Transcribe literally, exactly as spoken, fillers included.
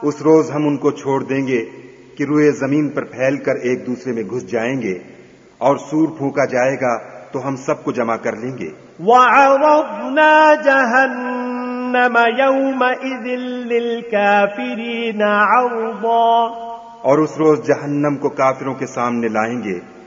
उस रोज हम उनको छोड़ देंगे कि रुए जमीन पर फैलकर एक दूसरे में घुस जाएंगे और सूर फूंका जाएगा तो हम सबको जमा कर लेंगे। वअरज़ना जहन्नम यौमइज़िन लिलकाफिरीन अर्ज़ा, और उस रोज जहन्नम को काफिरों के सामने लाएंगे